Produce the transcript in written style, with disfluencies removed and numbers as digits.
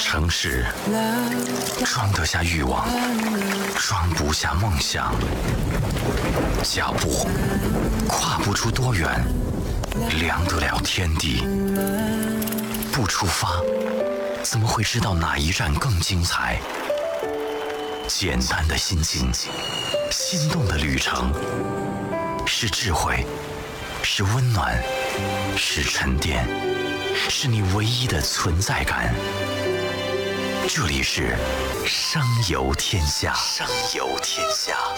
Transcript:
城市装得下欲望，装不下梦想。脚步跨不出多远，量得了天地。不出发，怎么会知道哪一站更精彩？简单的心情，心动的旅程，是智慧，是温暖，是沉淀，是你唯一的存在感。这里是声游天下，声游天下。